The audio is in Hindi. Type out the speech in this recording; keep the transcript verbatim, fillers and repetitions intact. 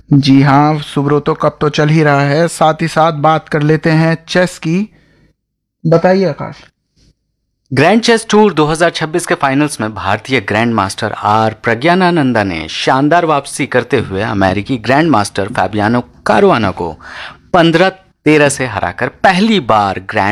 जी हाँ, सुब्रतो कप तो चल ही रहा है, साथ ही साथ बात कर लेते हैं चेस की। बताइए आकाश। ग्रैंड चेस टूर दो हज़ार छब्बीस के फाइनल्स में भारतीय ग्रैंड मास्टर आर प्रज्ञानानंदा ने शानदार वापसी करते हुए अमेरिकी ग्रैंड मास्टर फैबियानो कारुआना को पंद्रह तेरह से हराकर पहली बार ग्रैंड